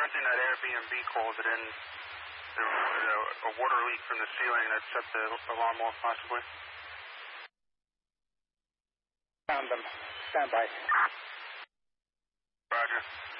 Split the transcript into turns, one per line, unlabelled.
renting that Airbnb called it in. There was a water leak from the ceiling that set the alarm off, possibly.
Found them. Stand by.
Roger.